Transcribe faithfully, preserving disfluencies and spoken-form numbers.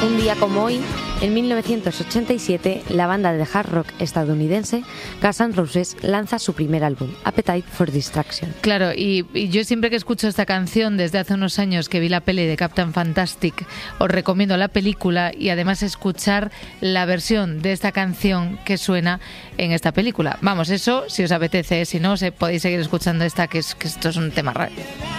Un día como hoy, en mil novecientos ochenta y siete, la banda de hard rock estadounidense Guns N' Roses lanza su primer álbum, Appetite for Destruction. Claro, y, y yo siempre que escucho esta canción, desde hace unos años que vi la peli de Captain Fantastic, os recomiendo la película y además escuchar la versión de esta canción que suena en esta película. Vamos, eso si os apetece, si no, se, podéis seguir escuchando esta, que, es, que esto es un tema raro.